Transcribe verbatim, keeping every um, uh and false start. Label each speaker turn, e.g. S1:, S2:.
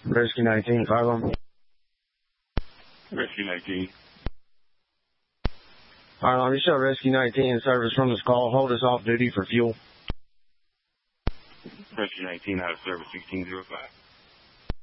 S1: Rescue nineteen, five on.
S2: Rescue nineteen.
S1: Alright, I'm just show Rescue nineteen in service from this call. Hold us off duty for fuel.
S2: Rescue nineteen out of service sixteen zero five.